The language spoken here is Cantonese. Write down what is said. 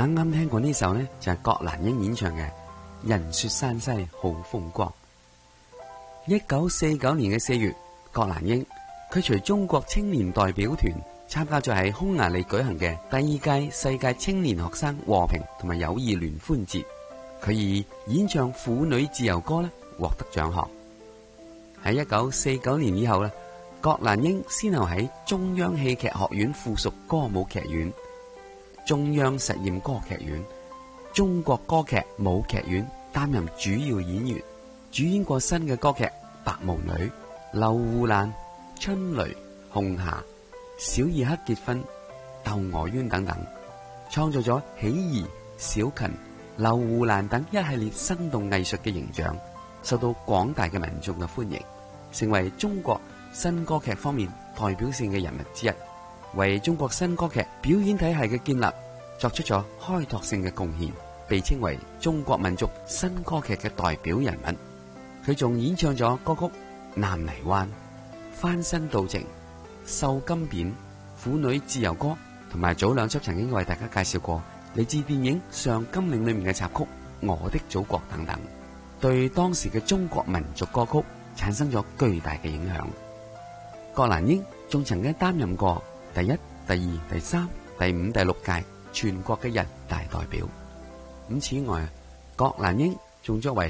啱啱聽過呢首呢，就係郭蘭英演唱嘅《人說山西好風光》。1949年嘅4月，郭蘭英佢隨中國青年代表團參加咗喺匈牙利舉行嘅第2屆世界青年學生和平同埋友誼聯歡節，佢以演唱婦女自由歌呢獲得獎項。喺1949年以後呢，郭蘭英先後喺中央戲劇學院附屬歌舞劇院、中央實驗歌劇院、中國歌劇舞劇院擔任主要演員，主演過新嘅歌劇《白毛女》、《劉胡蘭》、《春雷》、《紅霞》、《小二黑結婚》、《竇娥冤》等等，創造咗喜兒、小芹、劉胡蘭等一系列生動藝術嘅形象，受到廣大嘅民眾嘅歡迎，成為中國新歌劇方面代表性嘅人物之一，為中國新歌劇表演體系嘅建立作出咗開拓性嘅貢獻，被稱為中國民族新歌劇嘅代表人物。佢仲演唱咗歌曲《南泥灣》、《翻身到情》、《繡金匾》、《婦女自由歌》，同埋早兩輯曾經為大家介紹過嚟自電影《上甘嶺》裏面嘅插曲《我的祖國》等等，對當時嘅中國民族歌曲產生咗巨大嘅影響。郭蘭英仲曾經擔任過第1、第2、第3、第5、第6屆全國嘅人大代表。此外，郭蘭英仲作為